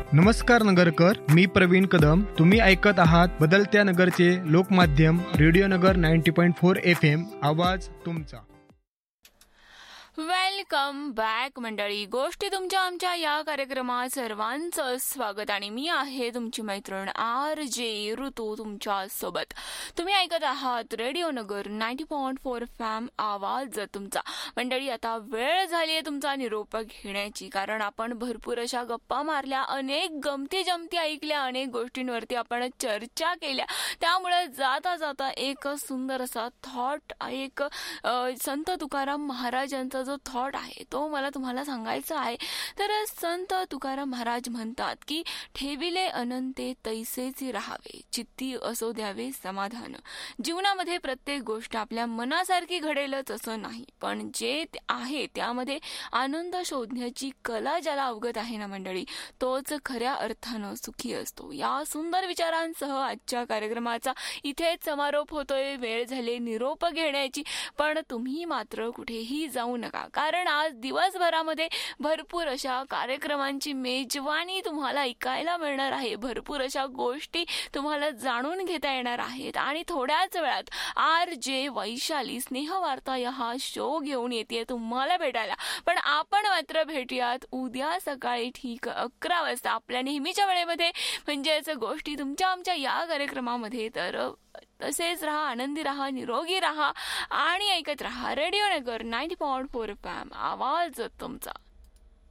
नमस्कार नगरकर, मी प्रवीण कदम. तुम्ही ऐकत आहात बदलत्या नगरचे लोकमाध्यम रेडिओ नगर 90.4 FM. आवाज तुमचा. वेलकम बॅक मंडळी. गोष्टी तुमच्या आमच्या या कार्यक्रमात सर्वांचं स्वागत आणि मी आहे तुमची मैत्रीण RJ ऋतू तुमच्या सोबत. तुम्ही ऐकत आहात रेडिओ नगर 90.4 FM. आवाज तुमचा. मंडळी, आता वेळ झाली आहे तुमचा निरोप घेण्याची, कारण आपण भरपूर अशा गप्पा मारल्या, अनेक गमती जमती ऐकल्या, अनेक गोष्टींवरती आपण चर्चा केल्या. त्यामुळे जाता जाता एक सुंदर असा थॉट, एक संत तुकाराम महाराजांचा जो थॉट आहे तो मला तुम्हाला सांगायचा आहे. तर संत तुकाराम महाराज म्हणतात की ठेविले अनंते तैसेच राहावे, चित्ती असो द्यावे समाधान. जीवनामध्ये प्रत्येक गोष्ट आपल्या मनासारखी घडेलच असं नाही, पण जे आहे त्यामध्ये आनंद शोधण्याची कला ज्याला अवगत आहे ना मंडळी, तोच खऱ्या अर्थानं सुखी असतो. या सुंदर विचारांसह आजच्या कार्यक्रमाचा इथेच समारोप होतोय. वेळ झाले निरोप घेण्याची, पण तुम्ही मात्र कुठेही जाऊ नका, कारण आज दिवसभरामध्ये भरपूर अशा कार्यक्रमांची मेजवानी तुम्हाला ऐकायला मिळणार आहे. भरपूर अशा गोष्टी तुम्हाला जाणून घेता येणार आहेत आणि थोड्याच वेळात RJ वैशाली स्नेहवार्ता हा शो घेऊन येते तुम्हाला भेटायला. पण आपण मात्र भेटूयात उद्या सकाळी ठीक 11 वाजता आपल्या नेहमीच्या वेळेमध्ये, म्हणजेच गोष्टी तुमच्या आमच्या या कार्यक्रमामध्ये. तर तसेच राहा, आनंदी राहा, निरोगी राहा आणि ऐकत राहा रेडिओ नगर 90.4 FM. आवाज तुमचा.